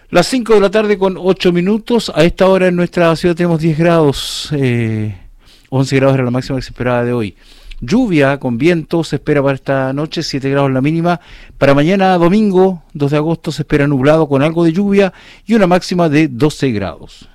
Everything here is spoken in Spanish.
Las 5 de la tarde con 8 minutos. A esta hora en nuestra ciudad tenemos 10 grados. 11 grados era la máxima que se esperaba de hoy. Lluvia con viento se espera para esta noche, 7 grados la mínima. Para mañana domingo, 2 de agosto, se espera nublado con algo de lluvia y una máxima de 12 grados.